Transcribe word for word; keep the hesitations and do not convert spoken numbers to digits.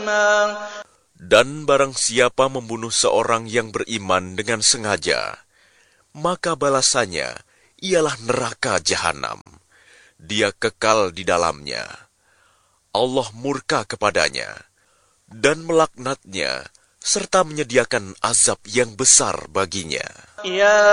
Dan barang siapa membunuh seorang yang beriman dengan sengaja, maka balasannya ialah neraka jahanam. Dia kekal di dalamnya. Allah murka kepadanya dan melaknatnya, serta menyediakan azab yang besar baginya. Ya